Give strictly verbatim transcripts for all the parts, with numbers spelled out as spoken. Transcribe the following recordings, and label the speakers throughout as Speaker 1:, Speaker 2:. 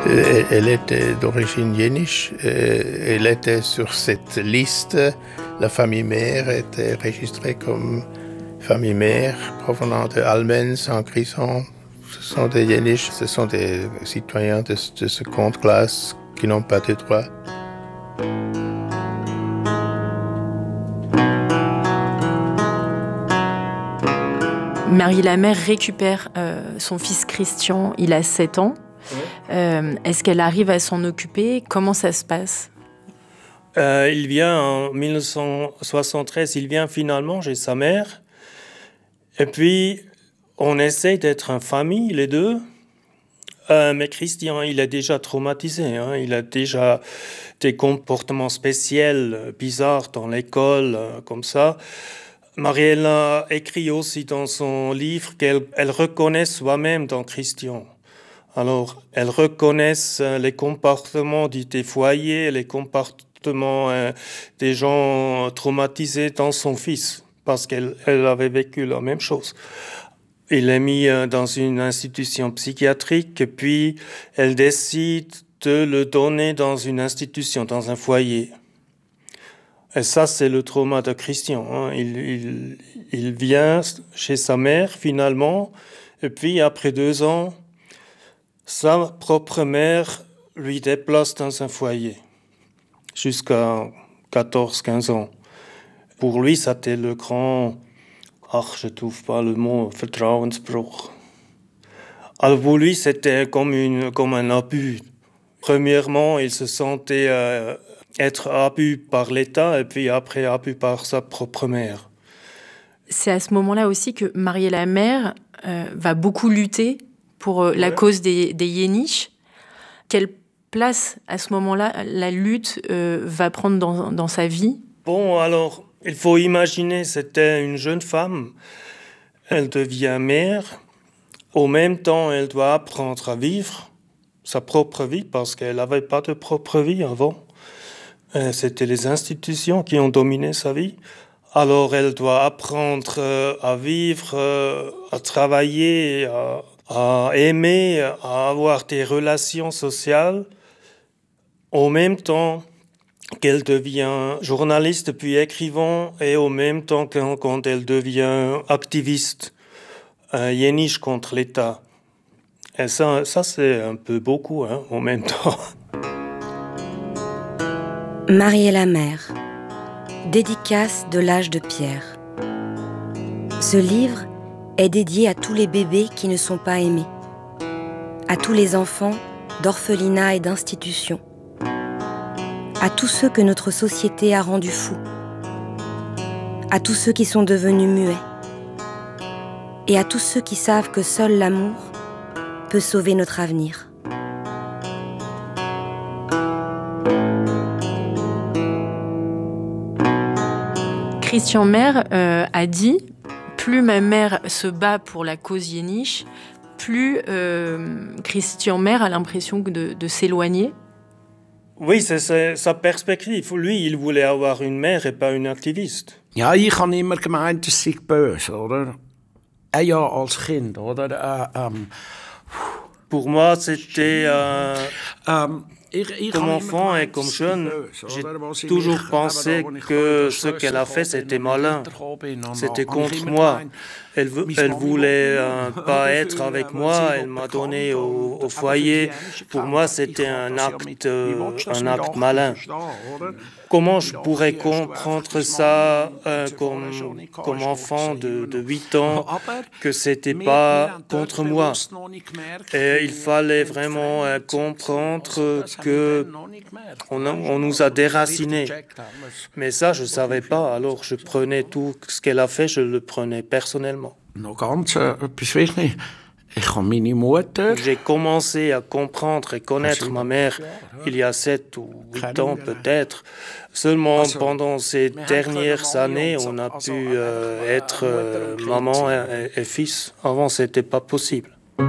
Speaker 1: Elle, elle était d'origine yéniche. Elle était sur cette liste. La famille mère était enregistrée comme famille mère provenant de Almen, Saint-Crison. Ce sont des yéniches, ce sont des citoyens de, de seconde classe qui n'ont pas de droits.
Speaker 2: Marie la mère récupère euh, son fils Christian, il a sept ans. Oui. Euh, est-ce qu'elle arrive à s'en occuper? Comment ça se passe?
Speaker 3: euh, Il vient en mille neuf cent soixante-treize, il vient finalement chez sa mère. Et puis, on essaie d'être en famille, les deux. Euh, mais Christian, il est déjà traumatisé. Hein. Il a déjà des comportements spéciaux, bizarres dans l'école, euh, comme ça. Marielle a écrit aussi dans son livre qu'elle elle reconnaît soi-même dans Christian. Alors, elle reconnaît les comportements des foyers, les comportements euh, des gens traumatisés dans son fils, parce qu'elle elle avait vécu la même chose. Il est mis dans une institution psychiatrique, et puis elle décide de le donner dans une institution, dans un foyer. Et ça, c'est le trauma de Christian. Hein. Il, il, il vient chez sa mère, finalement, et puis après deux ans, sa propre mère lui déplace dans un foyer, jusqu'à quatorze quinze ans. Pour lui, c'était le grand... Ach, je ne trouve pas le mot, Vertrauensbruch. Alors pour lui, c'était comme, une, comme un abus. Premièrement, il se sentait... Euh, être abus par l'État et puis après abus par sa propre mère.
Speaker 2: C'est à ce moment-là aussi que Marie la mère euh, va beaucoup lutter pour euh, la ouais. cause des, des Yéniches. Quelle place, à ce moment-là, la lutte euh, va prendre dans, dans sa vie?
Speaker 3: Bon, alors, il faut imaginer, c'était une jeune femme. Elle devient mère. Au même temps, elle doit apprendre à vivre sa propre vie parce qu'elle n'avait pas de propre vie avant. C'était les institutions qui ont dominé sa vie. Alors elle doit apprendre à vivre, à travailler, à, à aimer, à avoir des relations sociales. En même temps qu'elle devient journaliste puis écrivain et en même temps quand elle devient activiste, yéniche contre l'État. Et ça, ça c'est un peu beaucoup hein, en même temps.
Speaker 4: Marie la mère, dédicace de l'âge de pierre. Ce livre est dédié à tous les bébés qui ne sont pas aimés, à tous les enfants d'orphelinats et d'institutions, à tous ceux que notre société a rendus fous, à tous ceux qui sont devenus muets, et à tous ceux qui savent que seul l'amour peut sauver notre avenir.
Speaker 2: Christian Mère euh, a dit « Plus ma mère se bat pour la cause yéniche, plus euh, Christian Mère a l'impression de, de s'éloigner. »
Speaker 3: Oui, c'est, c'est sa perspective. Lui, il voulait avoir une mère et pas une activiste.
Speaker 5: Ja, ich habe immer gemeint, das sei böse, oder? Ja, als Kind, oder? Uh, um,
Speaker 3: Pour moi, c'était... Euh, um, Comme enfant et comme jeune, j'ai toujours pensé que ce qu'elle a fait, c'était malin. C'était contre moi. Elle, elle voulait euh, pas être avec moi. Elle m'a donné au, au foyer. Pour moi, c'était un acte, euh, un acte malin. Comment je pourrais comprendre ça euh, comme, comme enfant de, de huit ans, que c'était pas contre moi? Et il fallait vraiment euh, comprendre que on, a, on nous a déracinés. Mais ça, je savais pas. Alors, je prenais tout ce qu'elle a fait, je le prenais personnellement. J'ai commencé à comprendre et connaître ma mère il y a sept ou huit ans peut-être. Seulement pendant ces dernières années, on a pu euh, être euh, maman et, et fils. Avant, c'était pas possible.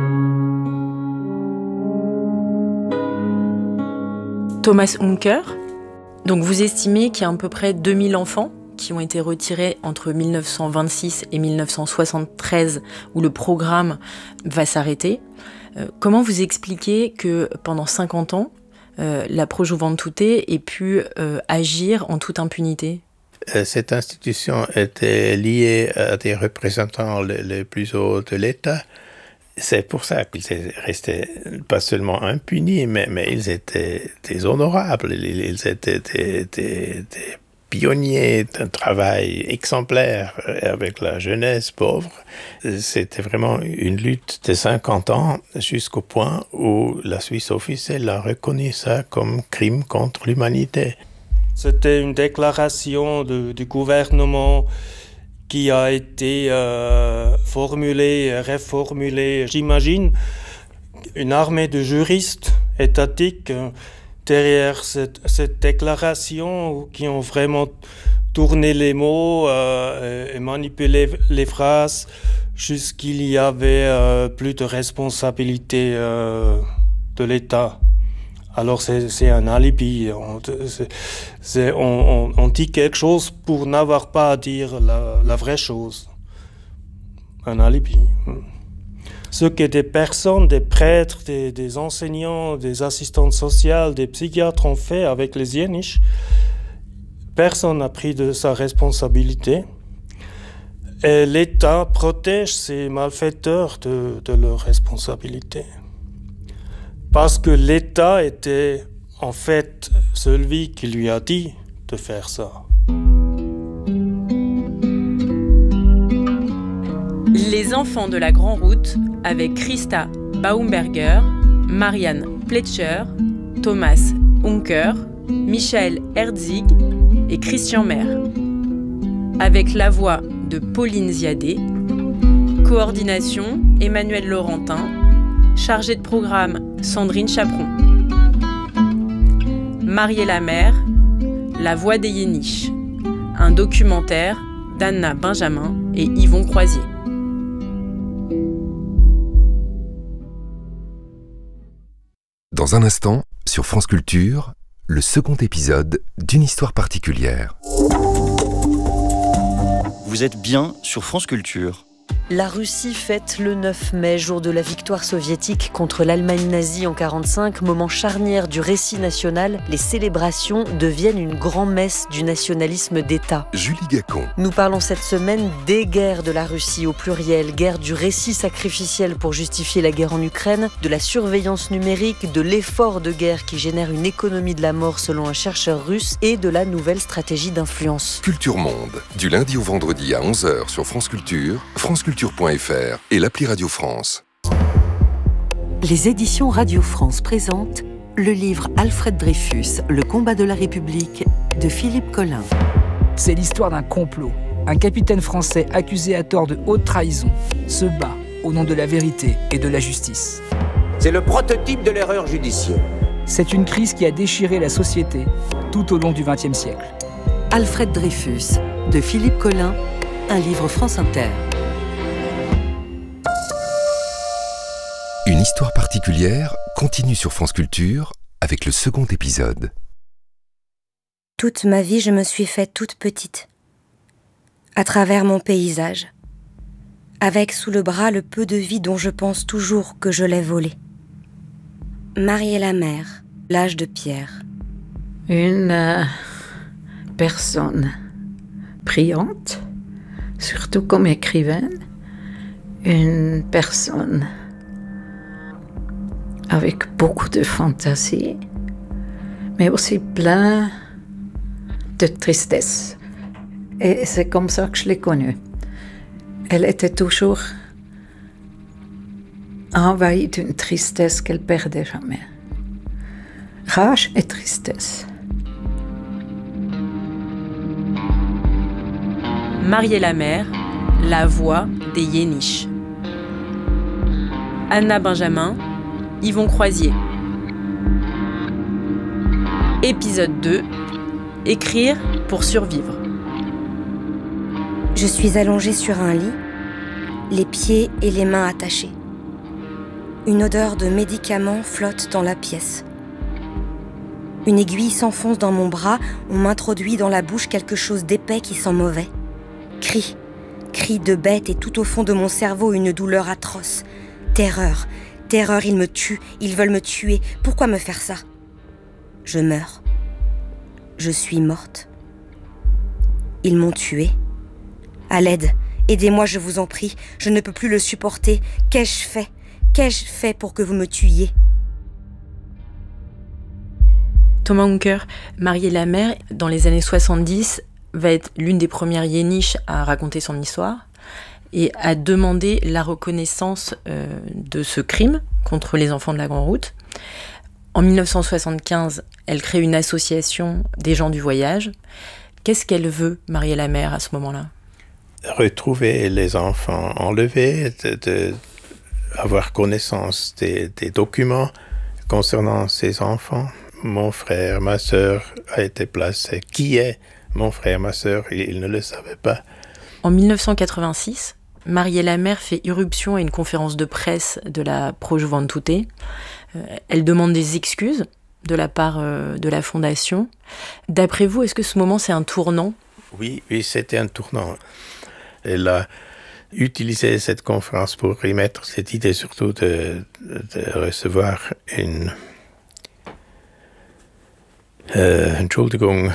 Speaker 2: Thomas Unker, donc vous estimez qu'il y a à peu près deux mille enfants qui ont été retirés entre mille neuf cent vingt-six et mille neuf cent soixante-treize, où le programme va s'arrêter. Euh, comment vous expliquez que pendant cinquante ans, euh, la Pro Juventude ait pu euh, agir en toute impunité ?
Speaker 1: Cette institution était liée à des représentants les, les plus hauts de l'État. C'est pour ça qu'ils restaient pas seulement impunis, mais, mais ils étaient des honorables. Ils, ils étaient des, des, des pionniers d'un travail exemplaire avec la jeunesse pauvre. C'était vraiment une lutte de cinquante ans jusqu'au point où la Suisse officielle a reconnu ça comme crime contre l'humanité.
Speaker 3: C'était une déclaration de, du gouvernement qui a été euh, formulée, reformulée. J'imagine une armée de juristes étatiques euh, derrière cette, cette déclaration qui ont vraiment tourné les mots euh, et manipulé les phrases jusqu'il y avait euh, plus de responsabilité euh, de l'État. Alors c'est, c'est un alibi, on, c'est, c'est, on, on, on dit quelque chose pour n'avoir pas à dire la, la vraie chose. Un alibi. Ce que des personnes, des prêtres, des, des enseignants, des assistantes sociales, des psychiatres ont fait avec les Yéniches, personne n'a pris de sa responsabilité. Et l'État protège ces malfaiteurs de, de leur responsabilité. Parce que l'État était en fait celui qui lui a dit de faire ça.
Speaker 2: Les enfants de la Grande Route avec Christa Baumberger, Marianne Pletcher, Thomas Unker, Michael Herzig et Christian Maire. Avec la voix de Pauline Ziadé, coordination Emmanuel Laurentin, chargée de programme Sandrine Chaperon. Mariella Mère, La voix des Yéniches, un documentaire d'Anna Benjamin et Yvon Croisier.
Speaker 6: Dans un instant, sur France Culture, le second épisode d'Une histoire particulière.
Speaker 7: Vous êtes bien sur France Culture.
Speaker 8: La Russie fête le neuf mai, jour de la victoire soviétique contre l'Allemagne nazie en quarante-cinq, moment charnière du récit national. Les célébrations deviennent une grand-messe du nationalisme d'État.
Speaker 6: Julie Gacon.
Speaker 8: Nous parlons cette semaine des guerres de la Russie au pluriel, guerre du récit sacrificiel pour justifier la guerre en Ukraine, de la surveillance numérique, de l'effort de guerre qui génère une économie de la mort selon un chercheur russe et de la nouvelle stratégie d'influence.
Speaker 6: Culture Monde, du lundi au vendredi à onze heures sur France Culture, France Culture point f r et l'appli Radio France.
Speaker 9: Les éditions Radio France présentent le livre Alfred Dreyfus, Le combat de la République de Philippe Collin.
Speaker 10: C'est l'histoire d'un complot. Un capitaine français accusé à tort de haute trahison se bat au nom de la vérité et de la justice.
Speaker 11: C'est le prototype de l'erreur judiciaire.
Speaker 10: C'est une crise qui a déchiré la société tout au long du vingtième siècle.
Speaker 9: Alfred Dreyfus de Philippe Collin, un livre France Inter.
Speaker 6: Une histoire particulière continue sur France Culture avec le second épisode.
Speaker 4: Toute ma vie, je me suis faite toute petite, à travers mon paysage, avec sous le bras le peu de vie dont je pense toujours que je l'ai volé. Mariella Mère, l'âge de pierre.
Speaker 12: Une euh, personne brillante, surtout comme écrivaine, une personne avec beaucoup de fantaisie, mais aussi plein de tristesse. Et c'est comme ça que je l'ai connue. Elle était toujours envahie d'une tristesse qu'elle perdait jamais. Rage et tristesse.
Speaker 2: Mariella Mère, La voix des Yéniches. Anna Benjamin, Yvon Croisier. Épisode deux. Écrire pour survivre.
Speaker 4: Je suis allongée sur un lit, les pieds et les mains attachés. Une odeur de médicaments flotte dans la pièce. Une aiguille s'enfonce dans mon bras, on m'introduit dans la bouche quelque chose d'épais qui sent mauvais. Cris, cris de bête et tout au fond de mon cerveau une douleur atroce. Terreur, terreur, ils me tuent, ils veulent me tuer. Pourquoi me faire ça? Je meurs. Je suis morte. Ils m'ont tuée. À l'aide, aidez-moi, je vous en prie. Je ne peux plus le supporter. Qu'ai-je fait? Qu'ai-je fait pour que vous me tuiez?
Speaker 2: Thomas Unker, Marie et la mère, dans les années soixante-dix, va être l'une des premières yéniches à raconter son histoire et à demander la reconnaissance euh, de ce crime contre les enfants de la Grande Route. En mille neuf cent soixante-quinze, elle crée une association des gens du voyage. Qu'est-ce qu'elle veut, Marie et la mère, à ce moment-là?
Speaker 1: Retrouver les enfants enlevés, de, de avoir connaissance des, des documents concernant ces enfants. Mon frère, ma sœur a été placé. Qui est mon frère, ma sœur? Il ne le savait pas.
Speaker 2: En mille neuf cent quatre-vingt-six, Marie et la mère fait irruption à une conférence de presse de la Pro Juventute. Elle demande des excuses de la part de la fondation. D'après vous, est-ce que ce moment, c'est un tournant?
Speaker 1: Oui, oui, c'était un tournant. Elle a utilisé cette conférence pour y mettre cette idée surtout de, de recevoir une euh, Entschuldigung,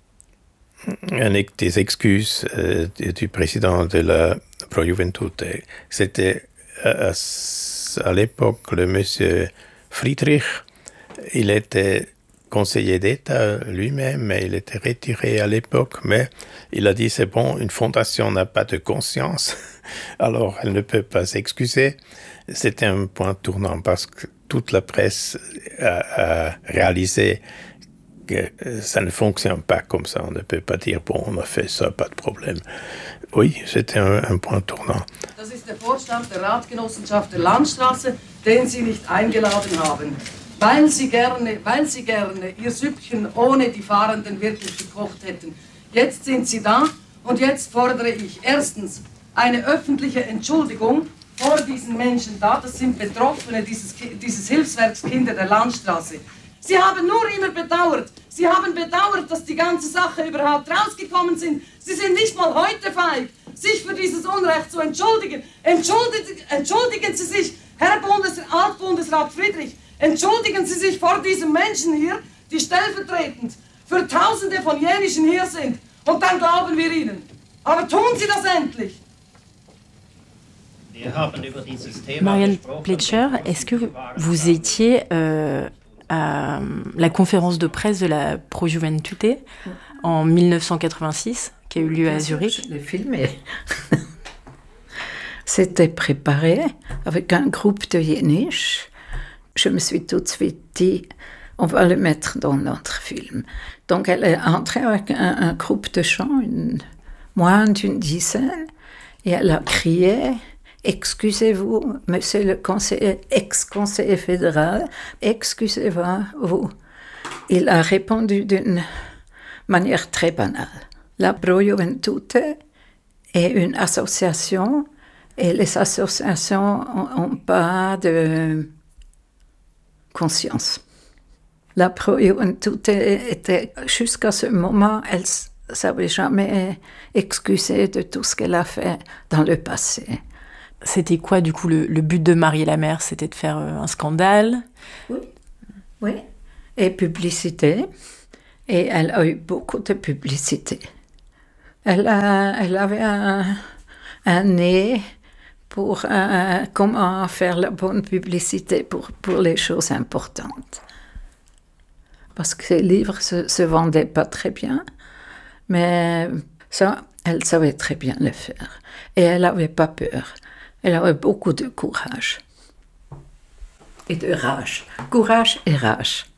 Speaker 1: des excuses euh, du président de la Pro Juventute. C'était à, à l'époque le monsieur Friedrich. Il était conseiller d'État lui-même, mais il était retiré à l'époque. Mais il a dit, c'est bon, une fondation n'a pas de conscience, alors elle ne peut pas s'excuser. C'était un point tournant parce que toute la presse a, a réalisé que ça ne fonctionne pas comme ça. On ne peut pas dire, bon, on a fait ça, pas de problème. Oui, c'était un, un point tournant.
Speaker 13: Das ist der Vorstand der Ratgenossenschaft der Landstraße, den Sie nicht eingeladen haben. Weil Sie gerne, weil Sie gerne Ihr Süppchen ohne die Fahrenden wirklich gekocht hätten. Jetzt sind Sie da und jetzt fordere ich erstens eine öffentliche Entschuldigung vor diesen Menschen da. Das sind Betroffene dieses, dieses Hilfswerks Kinder der Landstraße. Sie haben nur immer bedauert. Sie haben bedauert, dass die ganze Sache überhaupt rausgekommen sind. Sie sind nicht mal heute feig, sich für dieses Unrecht zu entschuldigen. Entschuldigen, entschuldigen Sie sich, Herr Bundes, Altbundesrat Friedrich, entschuldigen Sie sich vor diesen Menschen hier, die stellvertretend für Tausende von Jenischen hier sind. Und dann glauben wir Ihnen. Aber tun Sie das endlich.
Speaker 2: Marianne Pletscher, est-ce que vous étiez euh, à la conférence de presse de la Pro Juventute en mille neuf cent quatre-vingt-six, qui a eu lieu à Zurich?
Speaker 12: Je l'ai filmé. C'était préparé avec un groupe de Yéniches. Je me suis tout de suite dit, on va le mettre dans notre film. Donc elle est entrée avec un, un groupe de chants, une, moins d'une dizaine, et elle a crié, excusez-vous, monsieur le conseiller, ex-conseiller fédéral, excusez-vous. Il a répondu d'une manière très banale. La Pro Juventute est une association, et les associations n'ont pas de conscience. La Pro Juventute était, jusqu'à ce moment, elle ne s'avait jamais excusée de tout ce qu'elle a fait dans le passé.
Speaker 2: C'était quoi, du coup, le, le but de Marie et la mère? C'était de faire un scandale?
Speaker 12: Oui, oui. Et publicité. Et elle a eu beaucoup de publicité. Elle, a, elle avait un, un nez pour euh, comment faire la bonne publicité pour, pour les choses importantes. Parce que ses livres se, se vendaient pas très bien, mais ça, elle savait très bien le faire. Et elle n'avait pas peur. Elle avait beaucoup de courage. Et de rage. Courage et rage.